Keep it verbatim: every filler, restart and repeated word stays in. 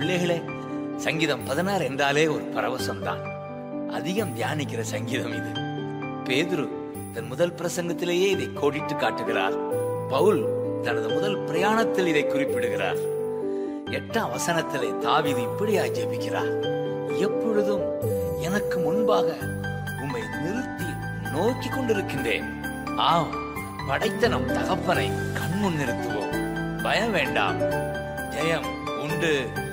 பிள்ளைகளே, சங்கீதம் பதினாறு என்றாலே ஒரு பரவசம் தான். அதிகம் தியானிக்கிற சங்கீதம் இது. பேதுரு தன் முதல் பிரசங்கத்திலேயே இதை கோடிட்டு காட்டுகிறார். பவுல் தனது முதல் பிரயாணத்தில் இதை குறிப்பிடுகிறார். எட்டாம் வசனத்திலே தாவீது இப்படியாய் ஜெபிக்கிறார்: எப்பொழுதும் எனக்கு முன்பாக உம்மை நிறுத்தி நோக்கி கொண்டிருக்கின்றேன். ஆம், படைத்த நம் தகப்பனை கண்முன் நிறுத்துவோம். பயம் வேண்டாம், ஜெயம் உண்டு.